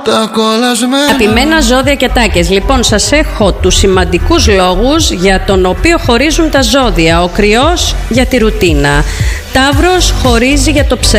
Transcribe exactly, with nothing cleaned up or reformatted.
τα κολλασμένα. Αγαπημένα ζώδια και τάκες. Λοιπόν, σας έχω τους σημαντικούς λόγους για τον οποίο χωρίζουν τα ζώδια. Ο Κρυός για τη ρουτίνα. Ταύρος χωρίζει για το ψέμα.